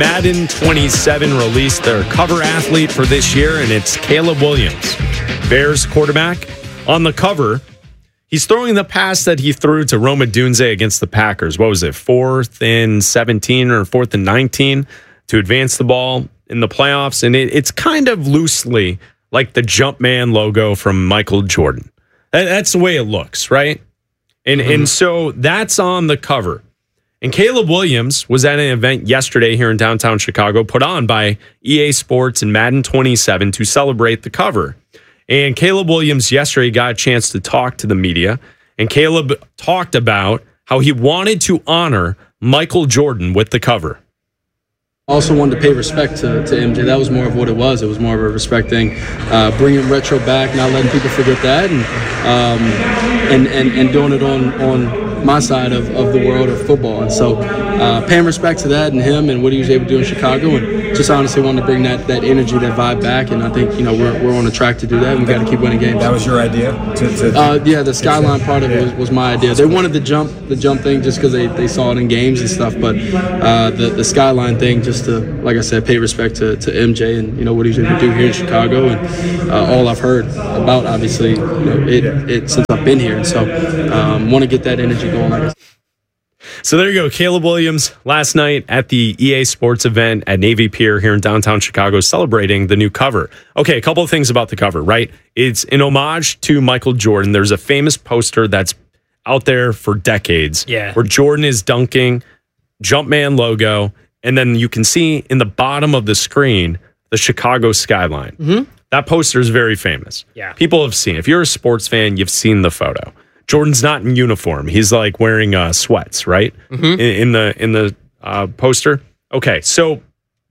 Madden 27 released their cover athlete for this year, and it's Caleb Williams, Bears quarterback. On the cover, he's throwing the pass that he threw to Rome Odunze against the Packers. What was it, 4th and 17 or 4th and 19 to advance the ball in the playoffs? And it's kind of loosely like the Jumpman logo from Michael Jordan. That's the way it looks, right? And so that's on the cover. And Caleb Williams was at an event yesterday here in downtown Chicago put on by EA Sports and Madden 27 to celebrate the cover. And Caleb Williams yesterday got a chance to talk to the media. And Caleb talked about how he wanted to honor Michael Jordan with the cover. I also wanted to pay respect to MJ. That was more of what it was. It was more of a respect thing, bringing retro back, not letting people forget that, and doing it on my side of the world of football. And so paying respect to that and him and what he was able to do in Chicago, and just honestly wanted to bring that energy, that vibe back. And I think we're on a track to do that. And we got to keep winning games. That was your idea? Yeah, the skyline part of it was my idea. They wanted the jump thing just because they saw it in games and stuff, but the skyline thing just to, like I said, pay respect to MJ and what he was able to do here in Chicago, and all I've heard about, obviously, it since I've been here, and so want to get that energy going. Like I said. So there you go, Caleb Williams last night at the EA Sports event at Navy Pier here in downtown Chicago, celebrating the new cover. Okay, a couple of things about the cover, right? It's an homage to Michael Jordan. There's a famous poster that's out there for decades, where Jordan is dunking, Jumpman logo. And then you can see in the bottom of the screen, the Chicago skyline. Mm-hmm. That poster is very famous. Yeah. People have seen it. If you're a sports fan, you've seen the photo. Jordan's not in uniform. He's like wearing sweats, right? Mm-hmm. In the poster. Okay, so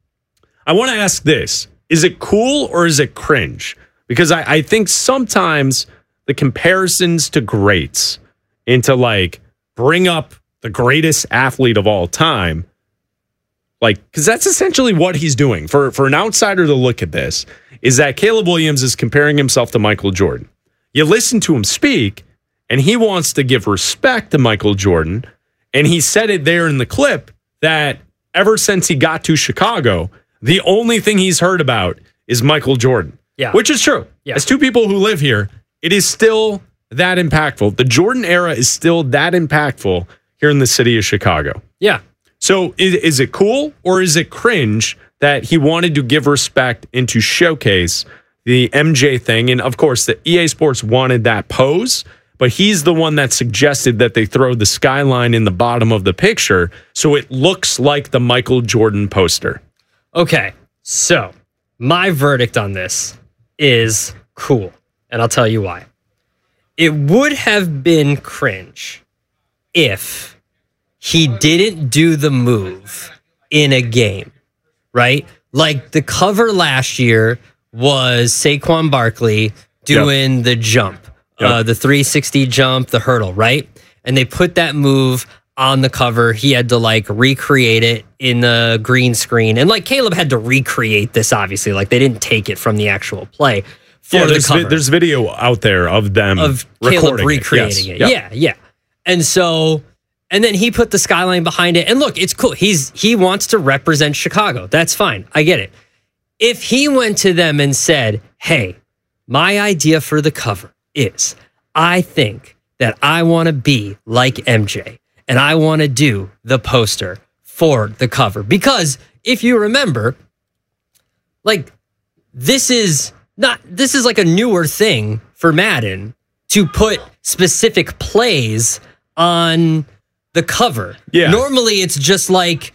I want to ask this. Is it cool or is it cringe? Because I think sometimes the comparisons to greats and to like bring up the greatest athlete of all time, because that's essentially what he's doing. For an outsider to look at this, is that Caleb Williams is comparing himself to Michael Jordan. You listen to him speak, and he wants to give respect to Michael Jordan, and he said it there in the clip that ever since he got to Chicago, the only thing he's heard about is Michael Jordan. Yeah. Which is true. Yeah. As two people who live here, it is still that impactful. The Jordan era is still that impactful here in the city of Chicago. Yeah. So is it cool or is it cringe that he wanted to give respect and to showcase the MJ thing? And of course, the EA Sports wanted that pose, but he's the one that suggested that they throw the skyline in the bottom of the picture so it looks like the Michael Jordan poster. Okay, so my verdict on this is cool, and I'll tell you why. It would have been cringe if he didn't do the move in a game, right? Like the cover last year was Saquon Barkley doing the jump, the 360 jump, the hurdle, right? And they put that move on the cover. He had to like recreate it in the green screen. And like Caleb had to recreate this, obviously. Like they didn't take it from the actual play for the cover. There's video out there of them of Caleb recreating it. Yep. Yeah. And so... And then he put the skyline behind it. And look, it's cool. He wants to represent Chicago. That's fine. I get it. If he went to them and said, hey, my idea for the cover is I think that I want to be like MJ and I want to do the poster for the cover. Because if you remember, like this is like a newer thing for Madden to put specific plays on the cover. Yeah. Normally it's just like,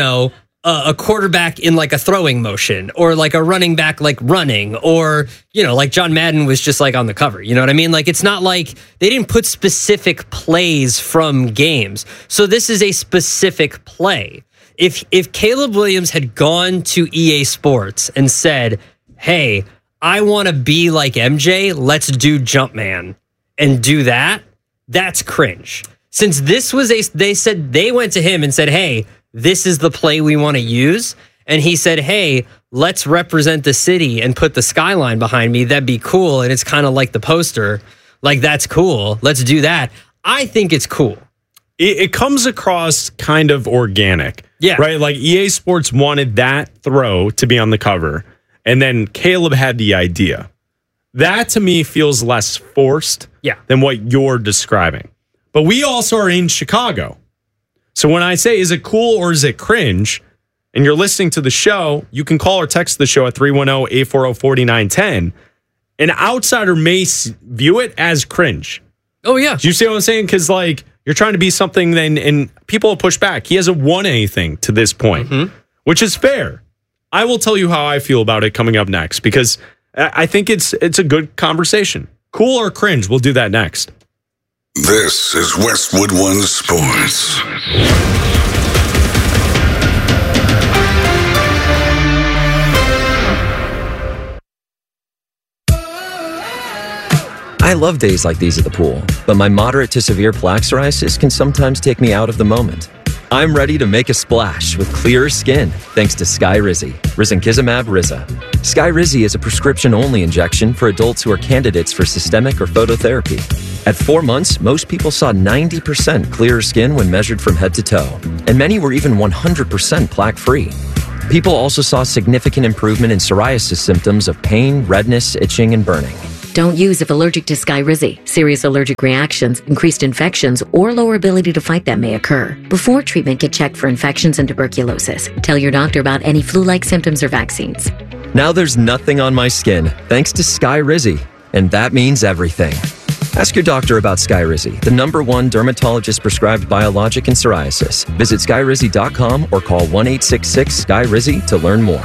a quarterback in like a throwing motion or like a running back like running or, like John Madden was just like on the cover. You know what I mean? Like it's not like they didn't put specific plays from games. So this is a specific play. If Caleb Williams had gone to EA Sports and said, hey, I want to be like MJ, let's do Jumpman and do that, that's cringe. Since this was they went to him and said, hey, this is the play we want to use. And he said, hey, let's represent the city and put the skyline behind me. That'd be cool. And it's kind of like the poster. Like, that's cool. Let's do that. I think it's cool. It comes across kind of organic. Yeah. Right? Like EA Sports wanted that throw to be on the cover, and then Caleb had the idea. That to me feels less forced than what you're describing. But we also are in Chicago. So when I say, is it cool or is it cringe? And you're listening to the show, you can call or text the show at 310-840-4910. An outsider may view it as cringe. Oh, yeah. Do you see what I'm saying? Because, like, you're trying to be something, and people will push back. He hasn't won anything to this point, which is fair. I will tell you how I feel about it coming up next, because I think it's a good conversation. Cool or cringe? We'll do that next. This is Westwood One Sports. I love days like these at the pool, but my moderate to severe plaque psoriasis can sometimes take me out of the moment. I'm ready to make a splash with clearer skin thanks to Skyrizi, risankizumab Riza. Skyrizi is a prescription-only injection for adults who are candidates for systemic or phototherapy. At 4 months, most people saw 90% clearer skin when measured from head to toe, and many were even 100% plaque-free. People also saw significant improvement in psoriasis symptoms of pain, redness, itching, and burning. Don't use if allergic to Skyrizi. Serious allergic reactions, increased infections, or lower ability to fight them may occur. Before treatment, get checked for infections and tuberculosis. Tell your doctor about any flu-like symptoms or vaccines. Now there's nothing on my skin thanks to Skyrizi, and that means everything. Ask your doctor about Skyrizi, the #1 dermatologist-prescribed biologic in psoriasis. Visit Skyrizi.com or call 1-866-SKYRIZI to learn more.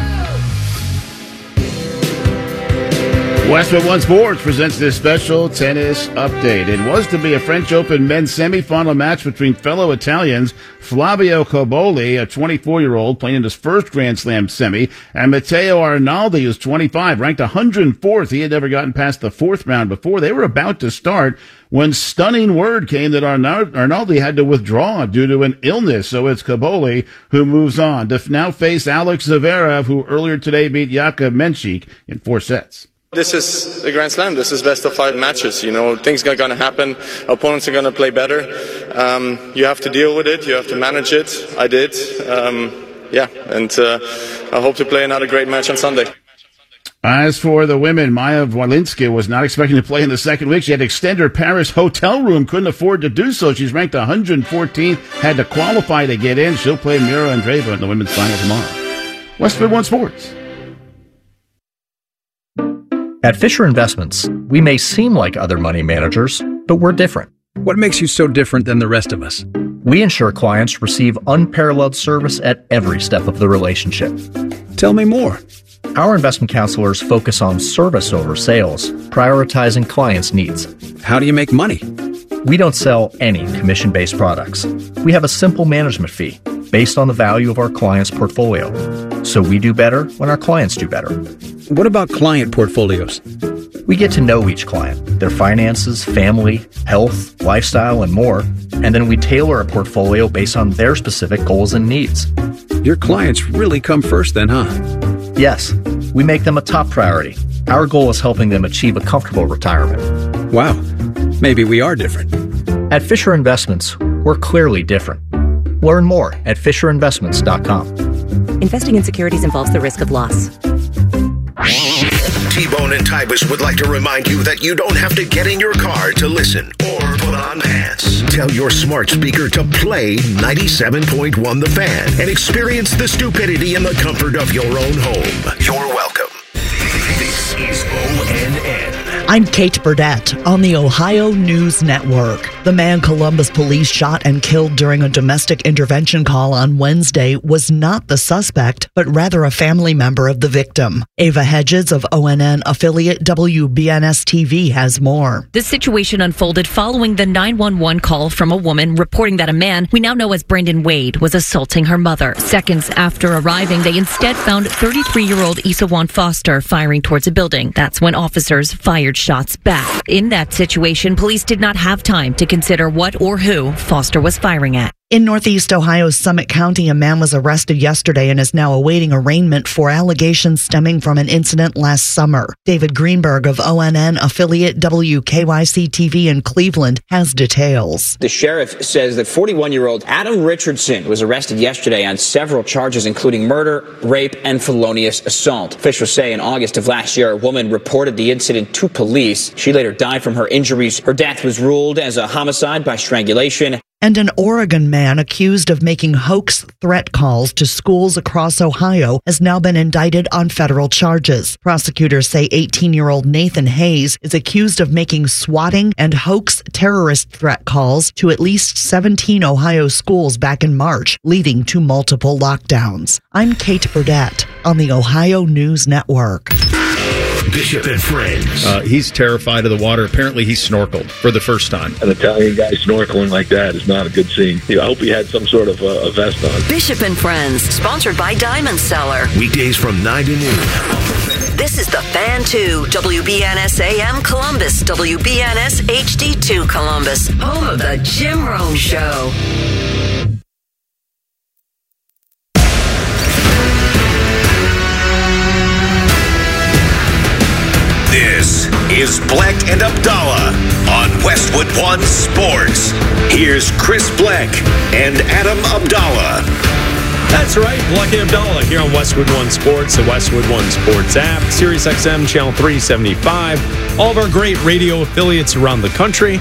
Westwood One Sports presents this special tennis update. It was to be a French Open men's semifinal match between fellow Italians Flavio Cobolli, a 24-year-old playing in his first Grand Slam semi, and Matteo Arnaldi, who's 25, ranked 104th. He had never gotten past the fourth round before. They were about to start when stunning word came that Arnaldi had to withdraw due to an illness. So it's Cobolli who moves on to now face Alex Zverev, who earlier today beat Jakub Menchik in 4 sets. This is a Grand Slam. This is best of 5 matches. You know, things are going to happen. Opponents are going to play better. You have to deal with it. You have to manage it. I did. And I hope to play another great match on Sunday. As for the women, Maya Wolińska was not expecting to play in the second week. She had to extend her Paris hotel room, couldn't afford to do so. She's ranked 114th, had to qualify to get in. She'll play Mira Andreeva in the women's final tomorrow. Westwood One Sports. At Fisher Investments, we may seem like other money managers, but we're different. What makes you so different than the rest of us? We ensure clients receive unparalleled service at every step of the relationship. Tell me more. Our investment counselors focus on service over sales, prioritizing clients' needs. How do you make money? We don't sell any commission-based products. We have a simple management fee based on the value of our clients' portfolio. So we do better when our clients do better. What about client portfolios? We get to know each client, their finances, family, health, lifestyle, and more, and then we tailor a portfolio based on their specific goals and needs. Your clients really come first then, huh? Yes, we make them a top priority. Our goal is helping them achieve a comfortable retirement. Wow, maybe we are different. At Fisher Investments, we're clearly different. Learn more at FisherInvestments.com. Investing in securities involves the risk of loss. T-Bone and Tybus would like to remind you that you don't have to get in your car to listen or put on pants. Tell your smart speaker to play 97.1 The Fan and experience the stupidity in the comfort of your own home. You're welcome. This is ONN. I'm Kate Burdett on the Ohio News Network. The man Columbus police shot and killed during a domestic intervention call on Wednesday was not the suspect, but rather a family member of the victim. Ava Hedges of ONN affiliate WBNS-TV has more. This situation unfolded following the 911 call from a woman reporting that a man we now know as Brandon Wade was assaulting her mother. Seconds after arriving, they instead found 33-year-old Isawan Foster firing towards a building. That's when officers fired shots back. In that situation, police did not have time to consider what or who Foster was firing at. In Northeast Ohio's Summit County, a man was arrested yesterday and is now awaiting arraignment for allegations stemming from an incident last summer. David Greenberg of ONN affiliate WKYC-TV in Cleveland has details. The sheriff says that 41-year-old Adam Richardson was arrested yesterday on several charges, including murder, rape, and felonious assault. Officials say in August of last year, a woman reported the incident to police. She later died from her injuries. Her death was ruled as a homicide by strangulation. And an Oregon man accused of making hoax threat calls to schools across Ohio has now been indicted on federal charges. Prosecutors say 18-year-old Nathan Hayes is accused of making swatting and hoax terrorist threat calls to at least 17 Ohio schools back in March, leading to multiple lockdowns. I'm Kate Burdett on the Ohio News Network. Bishop and Friends. He's terrified of the water. Apparently, he snorkeled for the first time. An Italian guy snorkeling like that is not a good scene. I hope he had some sort of a vest on. Bishop and Friends, sponsored by Diamond Seller. Weekdays from 9 to noon. This is the Fan 2, WBNS AM Columbus, WBNS HD2 Columbus, home of the Jim Rome Show. This is Bleck and Abdallah on Westwood One Sports. Here's Chris Bleck and Adam Abdallah. That's right, Bleck and Abdallah here on Westwood One Sports, the Westwood One Sports app, Sirius XM, channel 375. All of our great radio affiliates around the country.